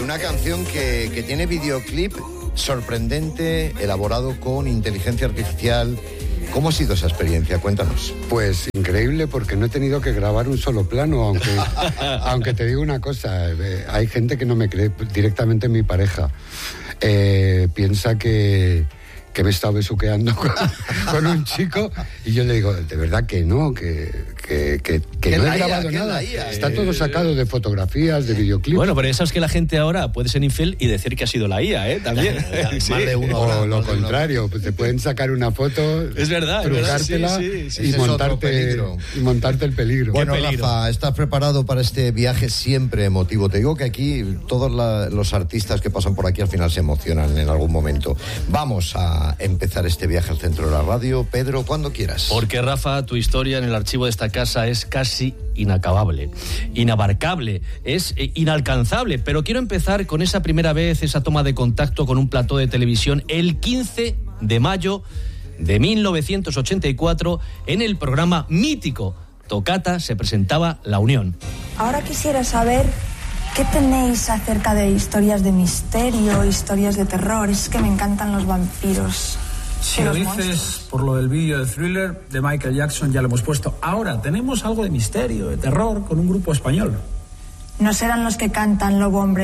una canción que tiene videoclip sorprendente, elaborado con inteligencia artificial. ¿Cómo ha sido esa experiencia? Cuéntanos. Pues increíble, porque no he tenido que grabar un solo plano, aunque te digo una cosa, hay gente que no me cree, directamente mi pareja. Piensa que me he estado besuqueando con un chico, y yo le digo, de verdad que no, que no he grabado nada. Está todo sacado de fotografías, de videoclips. Bueno, pero eso es que la gente ahora puede ser infiel y decir que ha sido la IA, también. Sí. Más de uno. O lo contrario, pues te pueden sacar una foto, es verdad, trucártela y montarte el peligro. Bueno, Rafa, ¿estás preparado para este viaje siempre emotivo? Te digo que aquí todos los artistas que pasan por aquí al final se emocionan en algún momento. Vamos a empezar este viaje al centro de la radio. Pedro, cuando quieras. Porque, Rafa, tu historia en el archivo de esta casa es casi inacabable, inabarcable, es inalcanzable. Pero quiero empezar con esa primera vez, esa toma de contacto con un plató de televisión el 15 de mayo de 1984 en el programa mítico Tocata. Se presentaba La Unión. Ahora quisiera saber qué tenéis acerca de historias de misterio, historias de terror. Es que me encantan los vampiros. Si lo dices por lo del vídeo de Thriller de Michael Jackson, ya lo hemos puesto. Ahora tenemos algo de misterio, de terror, con un grupo español. ¿No serán los que cantan Lobo Hombre